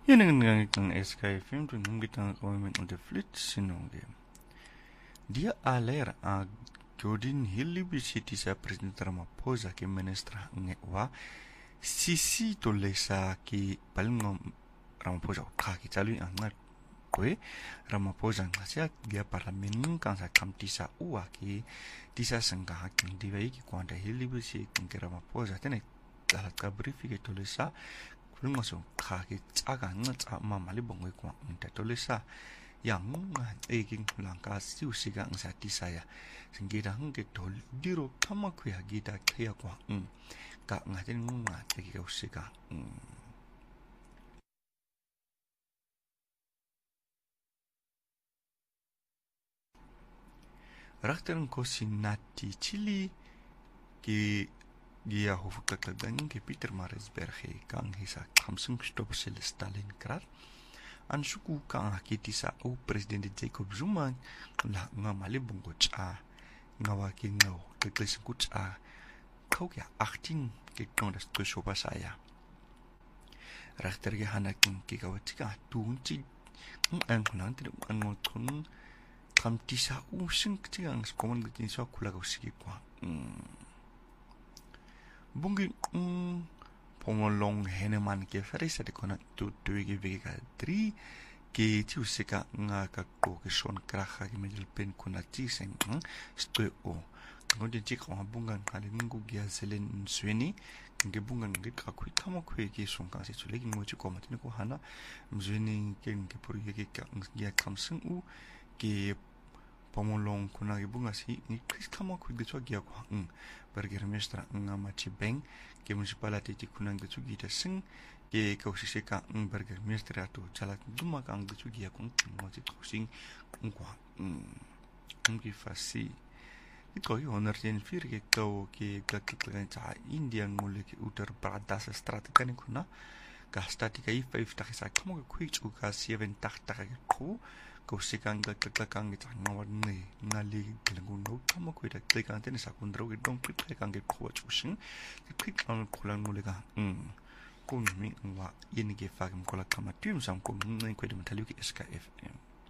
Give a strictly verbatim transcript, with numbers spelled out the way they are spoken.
Yun ang nangyayang S K F M tuwing kita ng kawamit ng deflit sinongge. Dia aler a Godin Hilibi City sa Presidente Ramaphosa ke ministra ngewa sisi tolesa ki palingom Ramaphosa ka ki chalu angar koe Ramaphosa ngasia dia parlamenin kan sa kamtisa uwa ki tisa sangka hakin diwai ki kwanda Hilibi City ke Ramaphosa tene dalat ka brifi ke tolesa kulunga so kaki tsaga nga tsa mamali bongwe kwa nta tolesa yang nga eging langka siusiga ang sa tisaya singida hangge tol diro kama kuya gida kaya kwa mm ka nga tin nga tegi ka usiga mm rakterin ko sinati chili ki dia hoofdklaklagan ke Peter Marisberg kang hisa kamsung stop sel Stalingrad an suku kang hakiti sa o president Jacob Zuma la nga mali bungo cha nga waki nga kekles kucha kau ya achttien ke tondas trisho pasaya rechter ge hanakin ke kawatika tunchi ang kunanti an mo tun kamtisa using tiang skoman gitin so kula ko sigi kwa bungi um pomolong heneman ke ferisa de kona tu tuigi vega tri ke tiu seka nga ka ko ke son kraha ke medel pen kona tiseng sto o ngode tik ko bunga kale ngu gya selen sweni nge bunga nge ka ku kama ku ke son ka se chule ngi ko matini ko hana mzweni ke nge puru ke ka gya kamsung u ke pomolong kuna ke bunga si ni kris kama ku ge so gya ko ng Burgermeister nga machi beng ke municipality ti kunang de tsugi ta sing ke kausise ka ng Burgermeister ato chalat duma ka ang de tsugi akong mo ti kusing kwa ng ki fasi ito yo honor den fir ke to ke kakitlan ta indian mole ke uter pradas strategie kuna ka statika i five ta sa kamo ke quick ka seven ta ta ko kausikan ga kakakang ita ngawad ni ngali gelangun no kama ko ita klikan tene sa kundro ge dong klikan ge ko chushin klikan kulan mulega mm kun mi wa yen ge fagam kola kama tim sam ko ngai ko de metaliu ki S K F M